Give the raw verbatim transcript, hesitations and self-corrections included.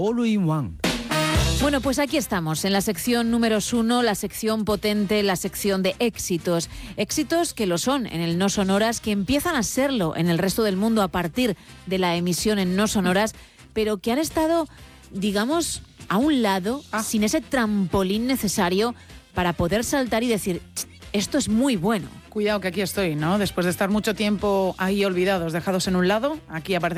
All in One. Bueno, pues aquí estamos, en la sección número uno, la sección potente, la sección de éxitos. Éxitos que lo son en el No Sonoras, que empiezan a serlo en el resto del mundo a partir de la emisión en No Sonoras, pero que han estado, digamos, a un lado, ah. sin ese trampolín necesario para poder saltar y decir, esto es muy bueno. Cuidado que aquí estoy, ¿no? Después de estar mucho tiempo ahí olvidados, dejados en un lado, aquí aparece